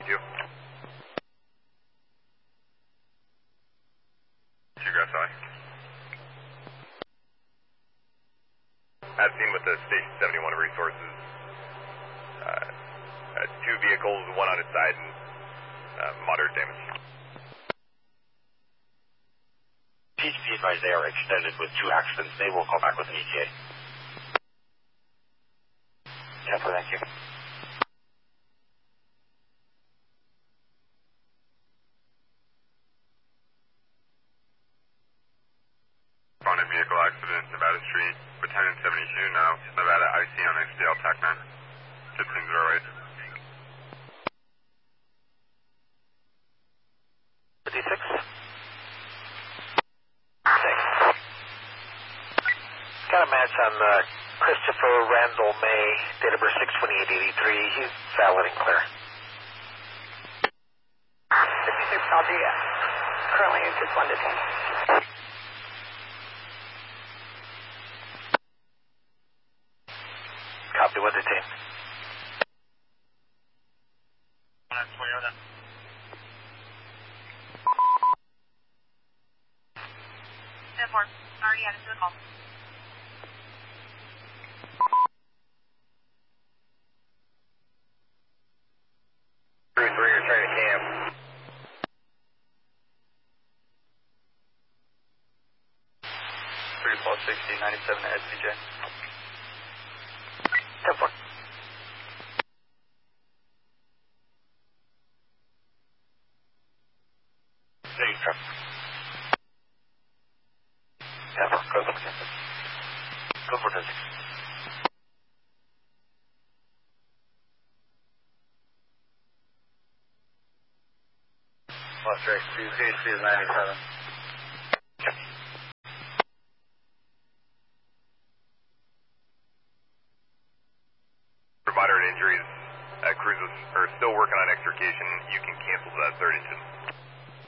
you. Seagrass High. As seen with the Station 71 resources, two vehicles, one on its side, and moderate damage. Please be advised they are extended with 2 accidents. They will call back with an ETA. Yeah, thank you. On a vehicle accident, Nevada Street, Battalion 72, now Nevada IC on XDL TAC 9. 1508. 56. Got a match on Christopher Randall May, date of birth 6/28/83. He's valid and clear. 56 Algia. Currently in just 1 detained. Copy, 1 detained. Toyota. Already added to the call. You're trying to camp. 3-1260, 97 to SCJ. 10-4. There you go. 10-4, go for 10-6. Go for 10-6. Lost track 2 is 97. For moderate injuries, crews are still working on extrication. You can cancel that third engine.